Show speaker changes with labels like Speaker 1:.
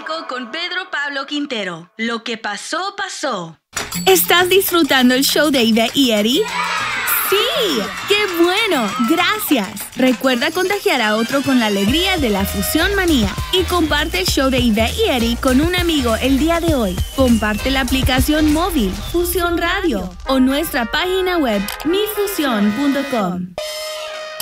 Speaker 1: Público con Pedro Pablo Quintero. Lo que pasó, pasó.
Speaker 2: ¿Estás disfrutando el show de Ivette y Eddie? ¡Sí! ¡Qué bueno! ¡Gracias! Recuerda contagiar a otro con la alegría de la Fusión Manía y comparte el show de Ivette y Eddie con un amigo el día de hoy. Comparte la aplicación móvil Fusión Radio o nuestra página web mifusión.com.